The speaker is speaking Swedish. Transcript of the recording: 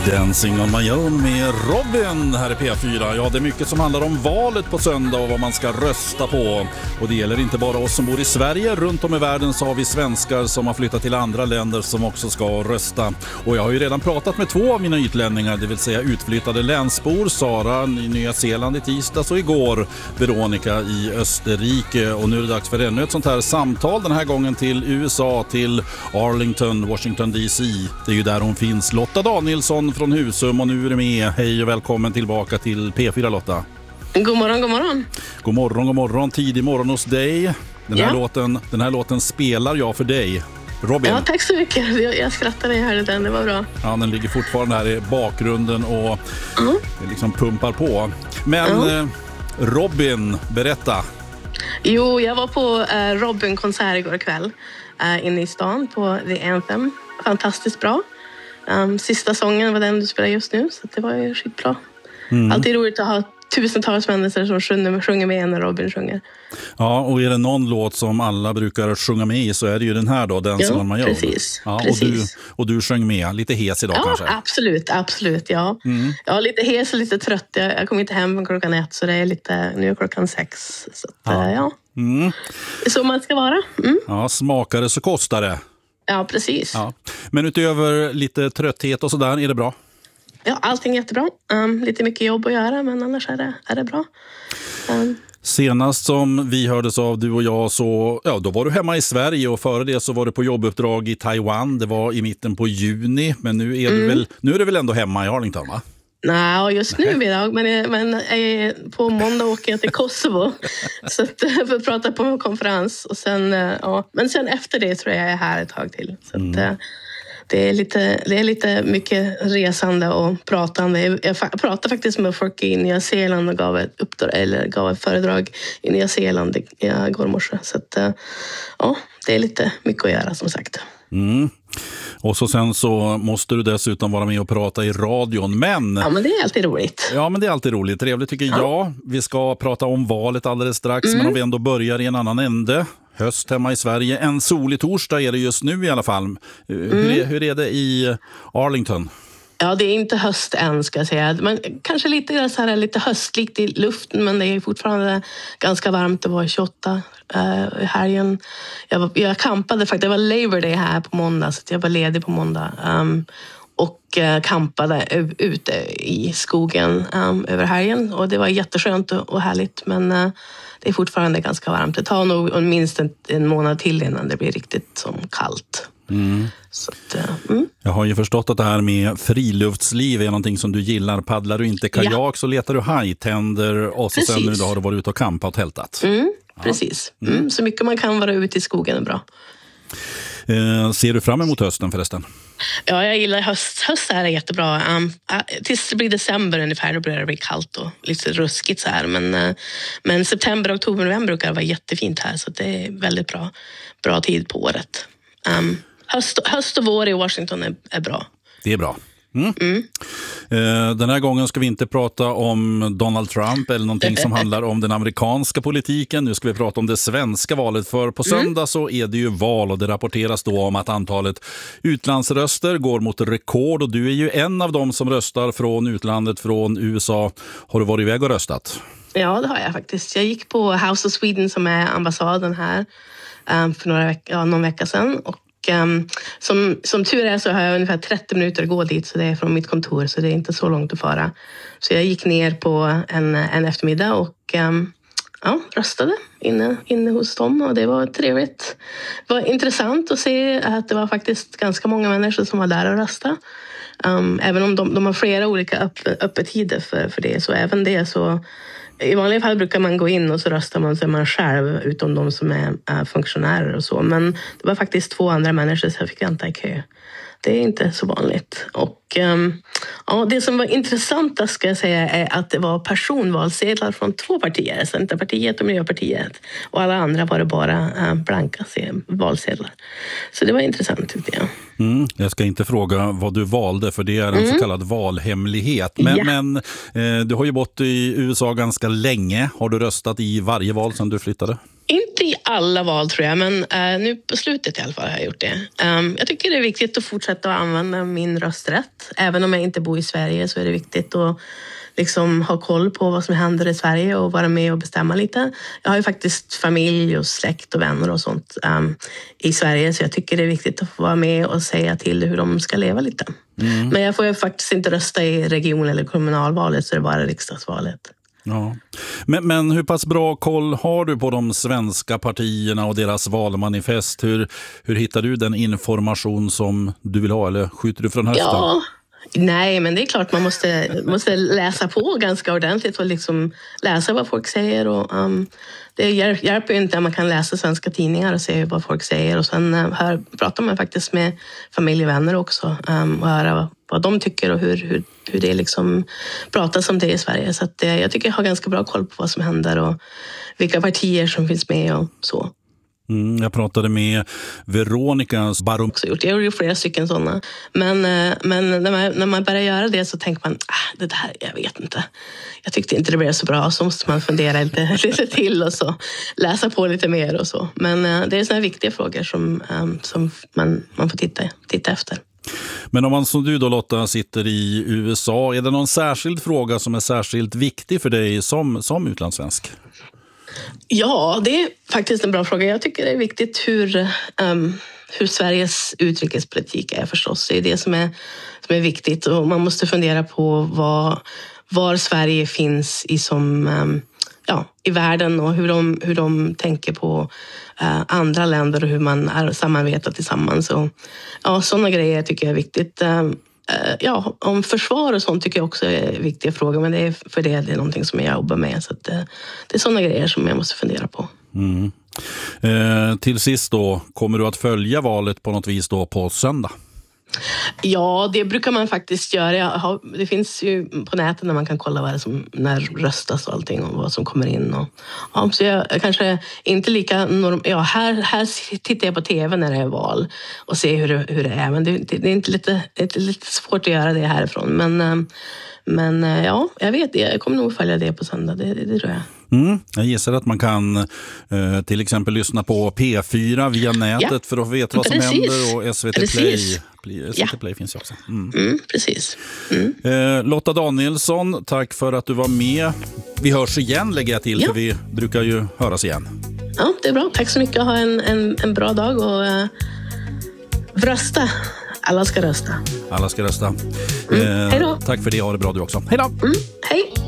Dancing on my own med Robin här i P4. Ja, det är mycket som handlar om valet på söndag och vad man ska rösta på. Och det gäller inte bara oss som bor i Sverige. Runt om i världen så har vi svenskar som har flyttat till andra länder som också ska rösta. Och jag har ju redan pratat med 2 av mina utlänningar, det vill säga utflyttade länsbor. Sara i Nya Zeeland i tisdags och igår Veronica i Österrike. Och nu är det dags för ännu ett sånt här samtal, den här gången till USA, till Arlington, Washington DC. Det är ju där hon finns. Lotta Danielsson från Husum, och nu är det med. Hej och välkommen tillbaka till P4, Lotta. God morgon, god morgon. God morgon, god morgon. Tidig morgon hos dig. Den här låten spelar jag för dig, Robin. Ja, tack så mycket. Jag skrattade när jag hörde den, det var bra. Ja, den ligger fortfarande här i bakgrunden och liksom pumpar på. Men Robin, berätta. Jo, jag var på Robin-konsert igår kväll inne i stan på The Anthem. Fantastiskt bra. Sista sången var den du spelar just nu, så det var ju skitbra. Alltid roligt att ha tusentals människor som sjunger med när Robin sjunger. Ja, och är det någon låt som alla brukar sjunga med i så är det ju den här då, Dancing on my own. Precis. Ja, precis. Och du sjöng med, lite hes idag kanske? Ja, absolut, ja. Jag är lite hes och lite trött. Jag kom inte hem klockan 1, så det är lite, nu är klockan 6. Så att, ja. Det är så man ska vara. Ja, smakar det så kostar det. Ja, precis. Ja. Men utöver lite trötthet och sådär, är det bra? Ja, allting är jättebra. Lite mycket jobb att göra, men annars är det bra. Senast som vi hördes av, du och jag, så då var du hemma i Sverige, och före det så var du på jobbuppdrag i Taiwan. Det var i mitten på juni, men nu är du väl ändå hemma i Arlington, va? Nej, just nu idag, men på måndag åker jag till Kosovo så att, för att prata på en konferens. Och sen, men sen efter det tror jag är här ett tag till. Så att, det är lite mycket resande och pratande. Jag pratade faktiskt med folk i Nya Zeeland och gav ett föredrag i Nya Zeeland igår morse. Så att, det är lite mycket att göra, som sagt. Och sen så måste du dessutom vara med och prata i radion. Ja, men det är alltid roligt. Ja, men det är alltid roligt. Trevligt tycker jag. Vi ska prata om valet alldeles strax, men om vi ändå börjar i en annan ände. Höst hemma i Sverige. En solig torsdag är det just nu i alla fall. Hur är det i Arlington? Ja, det är inte höst än, ska jag säga. Man, kanske lite höstlikt i luften, men det är fortfarande ganska varmt. Det var 28 i helgen. Jag campade faktiskt. Det var Labor Day här på måndag, så jag var ledig på måndag. Och campade ute i skogen över helgen. Och det var jätteskönt och härligt, men det är fortfarande ganska varmt. Det tar nog minst en månad till innan det blir riktigt som kallt. Så att, Jag har ju förstått att det här med friluftsliv är någonting som du gillar. Paddlar du inte kajak så letar du hajtänder, och så sen nu har du varit ute och campat och tältat. Precis. Så mycket man kan vara ute i skogen är bra. Ser du fram emot hösten förresten? Ja, jag gillar höst. Höst är jättebra. Tills det blir december ungefär, då börjar det bli kallt och lite ruskigt så här. Men september, oktober, november brukar vara jättefint här, så det är väldigt bra tid på året. Höst och vår i Washington är bra. Det är bra. Den här gången ska vi inte prata om Donald Trump eller någonting som handlar om den amerikanska politiken. Nu ska vi prata om det svenska valet, för på söndag så är det ju val, och det rapporteras då om att antalet utlandsröster går mot rekord, och du är ju en av dem som röstar från utlandet, från USA. Har du varit iväg och röstat? Ja, det har jag faktiskt. Jag gick på House of Sweden, som är ambassaden här, för någon vecka sedan, och som tur är så har jag ungefär 30 minuter att gå dit, så det är från mitt kontor, så det är inte så långt att fara. Så jag gick ner på en eftermiddag och röstade inne hos dem, och det var trevligt. Det var intressant att se att det var faktiskt ganska många människor som var där och röstade. Även om de har flera olika öppettider för det, så även det så... I vanliga fall brukar man gå in och så röstar man, så är man själv, utom de som är funktionärer och så. Men det var faktiskt 2 andra människor, så jag fick vänta i kö. Det är inte så vanligt. Och det som var intressant, ska jag säga, är att det var personvalsedlar från 2 partier, Centerpartiet och Miljöpartiet. Och alla andra var det bara blanka valsedlar. Så det var intressant, tyckte jag. Jag ska inte fråga vad du valde, för det är en så kallad valhemlighet. Men du har ju bott i USA ganska länge. Har du röstat i varje val sedan du flyttade? Inte i alla val, tror jag, men nu på slutet i alla fall har jag gjort det. Jag tycker det är viktigt att fortsätta att använda min rösträtt. att även om jag inte bor i Sverige så är det viktigt att liksom ha koll på vad som händer i Sverige och vara med och bestämma lite. Jag har ju faktiskt familj och släkt och vänner och sånt i Sverige, så jag tycker det är viktigt att få vara med och säga till hur de ska leva lite. Men jag får ju faktiskt inte rösta i region- eller kommunalvalet, så det är bara riksdagsvalet. Ja. Men hur pass bra koll har du på de svenska partierna och deras valmanifest? Hur hittar du den information som du vill ha, eller skjuter du från höften? Ja, nej, men det är klart man måste läsa på ganska ordentligt och liksom läsa vad folk säger. Och, det hjälper ju inte att man kan läsa svenska tidningar och se vad folk säger. Och sen pratar man faktiskt med familj och vänner också och höra vad de tycker och hur det liksom pratas om det i Sverige. Så att, jag tycker jag har ganska bra koll på vad som händer och vilka partier som finns med och så. Jag pratade med Veronicas Barom. Jag har gjort flera stycken sådana. Men när man börjar göra det så tänker man, det där, jag vet inte. Jag tyckte inte det blev så bra. Så måste man fundera lite till och så läsa på lite mer och så. Men det är sådana viktiga frågor som man får titta efter. Men om man som du då, Lotta, sitter i USA, är det någon särskild fråga som är särskilt viktig för dig som utlandssvensk? Ja, det är faktiskt en bra fråga. Jag tycker det är viktigt hur Sveriges utrikespolitik är förstås. Det är det som är viktigt, och man måste fundera på var Sverige finns i världen och hur de tänker på andra länder och hur man samarbetar tillsammans. Och, sådana grejer tycker jag är viktigt. Om försvar och sånt tycker jag också är viktiga frågor, men det är någonting som jag jobbar med, så att det är sådana grejer som jag måste fundera på. Till sist då, kommer du att följa valet på något vis då på söndag? Ja, det brukar man faktiskt göra. Det finns ju på nätet när man kan kolla när röstas och allting och vad som kommer in. Så jag kanske inte lika här tittar jag på tv när det är val och ser hur det är. Men det är lite svårt att göra det härifrån. Men jag vet det. Jag kommer nog följa det på söndag, det tror jag. Jag gissar att man kan till exempel lyssna på P4 via nätet för att veta vad som händer, och SVT Play finns ju också. Precis. Lotta Danielsson, tack för att du var med. Vi hörs igen, lägger jag till, för vi brukar ju höras igen. Ja, det är bra. Tack så mycket. Ha en bra dag och rösta. Alla ska rösta. Hej då. Tack för det. Ha det bra du också. Hej då. Hej.